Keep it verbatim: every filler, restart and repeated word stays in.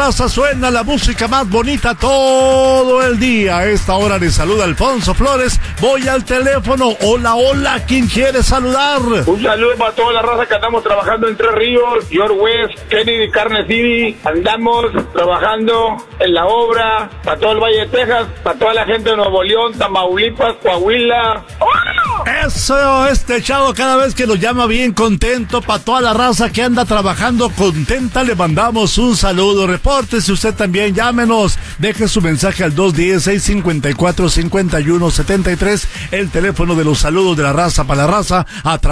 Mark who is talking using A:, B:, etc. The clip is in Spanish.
A: raza suena la música más bonita todo el día. A esta hora les saluda Alfonso Flores. Voy al teléfono. Hola, hola, ¿quién quiere saludar?
B: Un saludo para toda la raza que andamos trabajando en Tres Ríos, George West, Kennedy, Carne City. Andamos trabajando en la obra para todo el Valle de Texas, para toda la gente de Nuevo León, Tamaulipas, Coahuila.
A: Eso, este chavo cada vez que nos llama bien contento. Para toda la raza que anda trabajando contenta, le mandamos un saludo. Repórtese usted también, llámenos. Deje su mensaje al dos uno cero, seis cinco cuatro, cinco uno siete tres, el teléfono de los saludos de la raza para la raza. A